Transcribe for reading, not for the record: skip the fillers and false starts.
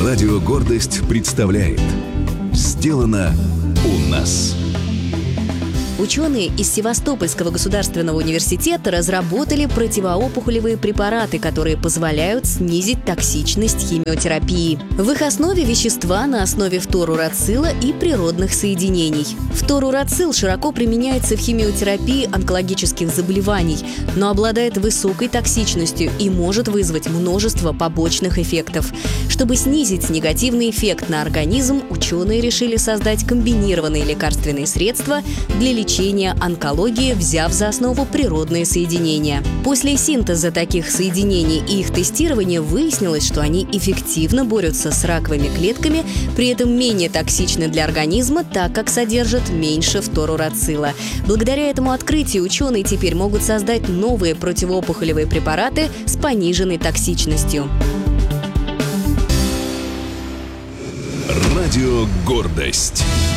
Радио «Гордость» представляет «Сделано у нас». Ученые из Севастопольского государственного университета разработали противоопухолевые препараты, которые позволяют снизить токсичность химиотерапии. В их основе вещества на основе фторурацила и природных соединений. Фторурацил широко применяется в химиотерапии онкологических заболеваний, но обладает высокой токсичностью и может вызвать множество побочных эффектов. Чтобы снизить негативный эффект на организм, ученые решили создать комбинированные лекарственные средства для лечения онкологии, взяв за основу природные соединения. После синтеза таких соединений и их тестирования выяснилось, что они эффективно борются с раковыми клетками, при этом менее токсичны для организма, так как содержат меньше фторурацила. Благодаря этому открытию ученые теперь могут создать новые противоопухолевые препараты с пониженной токсичностью. Радио «Гордость».